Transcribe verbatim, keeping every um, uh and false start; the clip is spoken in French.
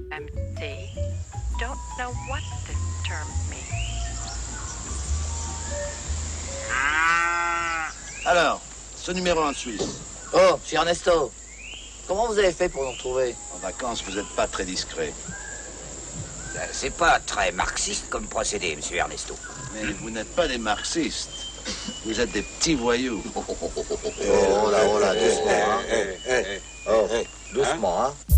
Empty. Don't know what this term means. Alors, ce numéro en Suisse. Oh, monsieur Ernesto, comment vous avez fait pour nous retrouver? En vacances, vous n'êtes pas très discret. C'est pas très marxiste comme procédé, monsieur Ernesto. Mais vous n'êtes pas des marxistes. Vous êtes des petits voyous. Oh là, oh là, doucement, hein. Eh, eh, eh, Oh, eh, doucement, hein.